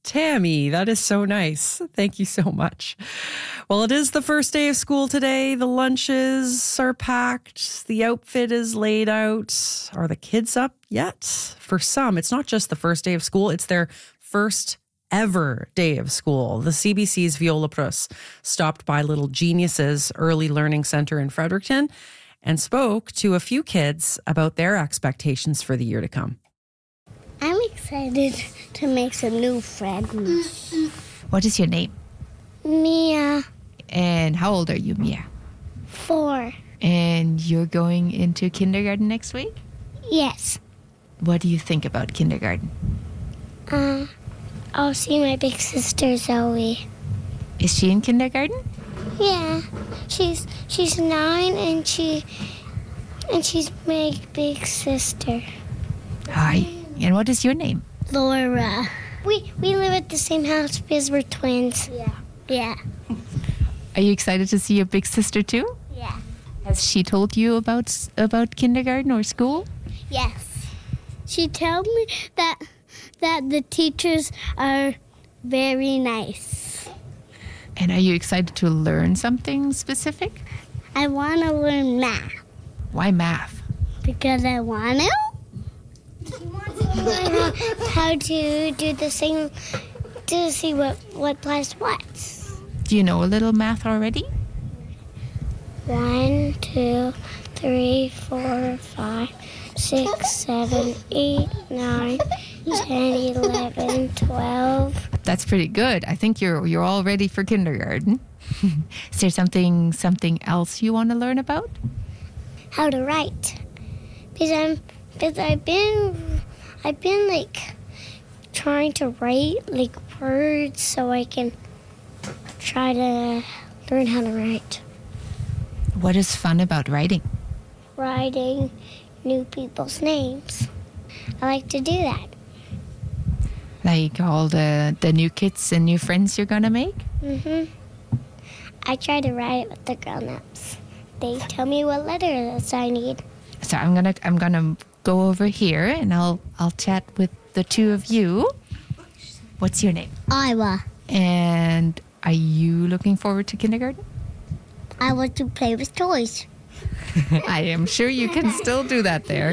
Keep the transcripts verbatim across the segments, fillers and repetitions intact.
Tammy, that is so nice. Thank you so much. Well, it is the first day of school today. The lunches are packed. The outfit is laid out. Are the kids up yet? For some, it's not just the first day of school. It's their first ever day of school. The C B C's Viola Prus stopped by Little Geniuses Early Learning Center in Fredericton and spoke to a few kids about their expectations for the year to come. I'm excited to make some new friends. What is your name? Mia. And how old are you, Mia? Four. And you're going into kindergarten next week? Yes. What do you think about kindergarten? Uh, I'll see my big sister Zoe. Is she in kindergarten? Yeah. She's she's nine and she and she's my big sister. Hi. And what is your name? Laura. We we live at the same house because we're twins. Yeah. Yeah. Are you excited to see your big sister too? Yeah. Has she told you about about kindergarten or school? Yes. She told me that that the teachers are very nice. And are you excited to learn something specific? I want to learn math. Why math? Because I want to. Learn how to do the same, to see what, what plus what. Do you know a little math already? One, two, three, four, five, six, seven, eight, nine, ten, eleven, twelve. That's pretty good. I think you're you're all ready for kindergarten. Is there something something else you want to learn about? How to write. Because I'm because I've been I've been like trying to write like words so I can try to learn how to write. What is fun about writing? Writing new people's names. I like to do that. Like all the, the new kids and new friends you're gonna make? Mhm. I try to write it with the grown-ups. They tell me what letters I need. So I'm gonna I'm gonna go over here and I'll I'll chat with the two of you. What's your name? Iowa. And are you looking forward to kindergarten? I want to play with toys. I am sure you can still do that there.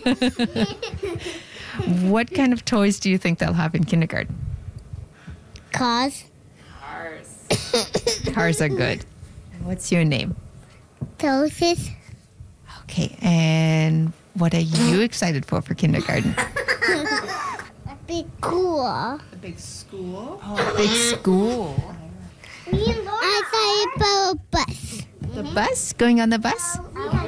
What kind of toys do you think they'll have in kindergarten? Cars. Cars. Cars are good. What's your name? Toasts. Okay, and what are you excited for for kindergarten? A big cool. A big school? Oh, big school. Me and Laura. I thought about a bus. The bus? Going on the bus? Yeah.